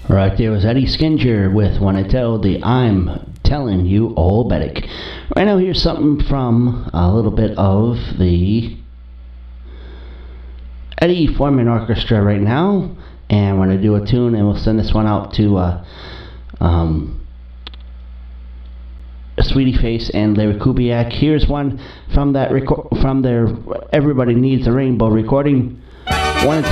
Right there was Eddie Skinger with When I Tell the I'm Telling You All Betic. Right now, here's something from a little bit of the Eddie Foreman Orchestra right now. And we're going to do a tune, and we'll send this one out to Sweetie Face and Larry Kubiak. Here's one from that from their Everybody Needs a Rainbow recording. One